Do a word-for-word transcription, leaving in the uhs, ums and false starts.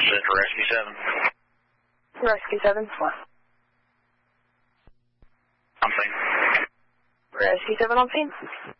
Send to Rescue seven. Rescue seven. On scene. Rescue seven on scene.